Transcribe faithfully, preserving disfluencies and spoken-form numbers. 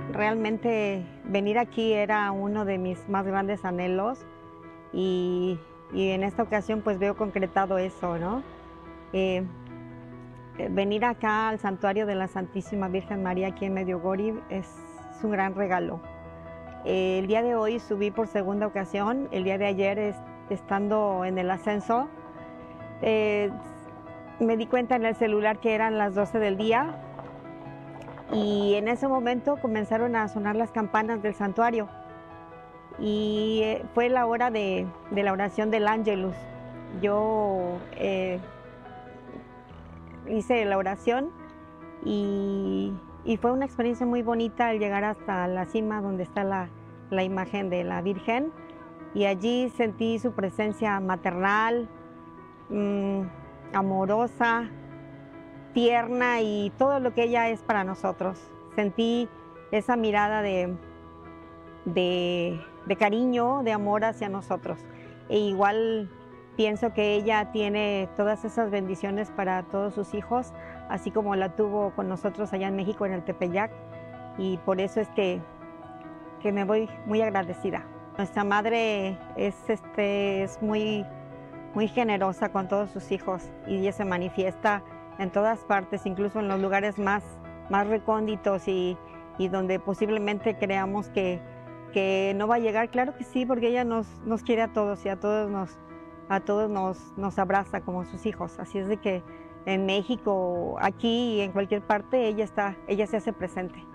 realmente venir aquí era uno de mis más grandes anhelos y, y en esta ocasión pues veo concretado eso, ¿no? Eh, venir acá al santuario de la Santísima Virgen María aquí en Medjugorje es, es un gran regalo. Eh, el día de hoy subí por segunda ocasión, el día de ayer es, estando en el ascenso, eh, me di cuenta en el celular que eran las doce del día y en ese momento comenzaron a sonar las campanas del santuario y eh, fue la hora de, de la oración del Ángelus. Yo eh, hice la oración y, y fue una experiencia muy bonita al llegar hasta la cima donde está la, la imagen de la Virgen y allí sentí su presencia maternal, mmm, amorosa, tierna y todo lo que ella es para nosotros. Sentí esa mirada de, de, de cariño, de amor hacia nosotros. E igual pienso que ella tiene todas esas bendiciones para todos sus hijos, así como la tuvo con nosotros allá en México, en el Tepeyac, y por eso es que, que me voy muy agradecida. Nuestra madre es, este, es muy, muy generosa con todos sus hijos y ella se manifiesta en todas partes, incluso en los lugares más, más recónditos y, y donde posiblemente creamos que, que no va a llegar. Claro que sí, porque ella nos, nos quiere a todos y a todos, nos, a todos nos, nos abraza como sus hijos. Así es de que en México, aquí y en cualquier parte, ella, está, ella se hace presente.